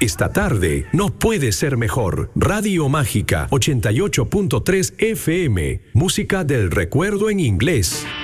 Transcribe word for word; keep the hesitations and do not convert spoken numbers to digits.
Esta tarde no puede ser mejor. Radio Mágica ochenta y ocho punto tres F M. Música del recuerdo en inglés.